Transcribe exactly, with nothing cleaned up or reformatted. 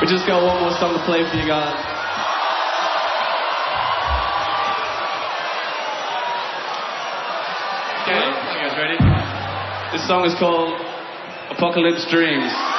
We just got one more song to play for you guys. Okay, you guys ready? This song is called Apocalypse Dreams.